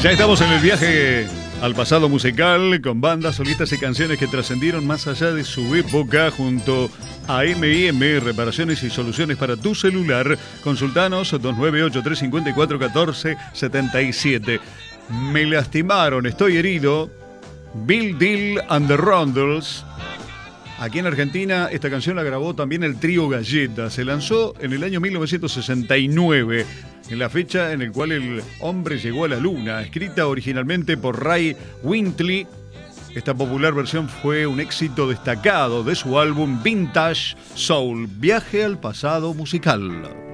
Ya estamos en el viaje al pasado musical con bandas, solistas y canciones que trascendieron más allá de su época junto a M&M, reparaciones y soluciones para tu celular. Consultanos 298-354-1477. Me lastimaron, estoy herido. Bill Deal and the Rondels. Aquí en Argentina esta canción la grabó también el trío Galleta. Se lanzó en el año 1969, en la fecha en la cual el hombre llegó a la luna. Escrita originalmente por Ray Wintley, esta popular versión fue un éxito destacado de su álbum Vintage Soul, Viaje al pasado musical.